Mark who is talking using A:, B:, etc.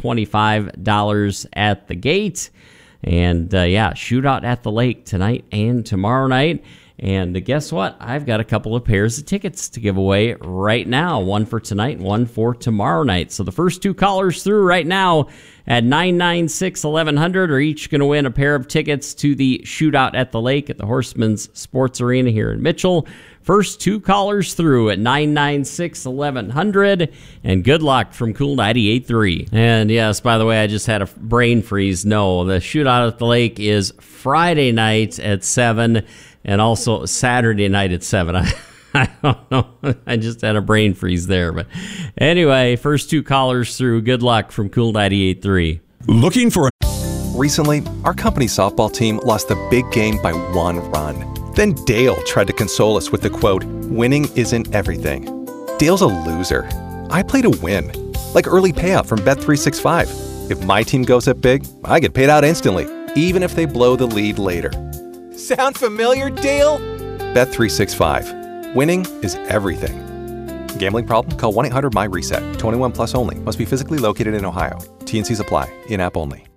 A: $25 at the gate. And shootout at the lake tonight and tomorrow night. And guess what? I've got a couple of pairs of tickets to give away right now. One for tonight and one for tomorrow night. So the first two callers through right now at 996-1100 are each going to win a pair of tickets to the shootout at the lake at the Horsemen's Sports Arena here in Mitchell. First two callers through at 996-1100. And good luck from Cool 98.3. And yes, by the way, I just had a brain freeze. No, the shootout at the lake is Friday night at 7 and also Saturday night at 7. I don't know. I just had a brain freeze there. But anyway, first two callers through. Good luck from Cool 98.3.
B: Looking for
C: Recently, our company softball team lost the big game by 1 run. Then Dale tried to console us with the quote, "Winning isn't everything." Dale's a loser. I play to win. Like early payout from Bet365. If my team goes up big, I get paid out instantly, even if they blow the lead later. Sound familiar, Dale? Bet365. Winning is everything. Gambling problem? Call 1-800-MY-RESET. 21 plus only. Must be physically located in Ohio. T&Cs apply. In-app only.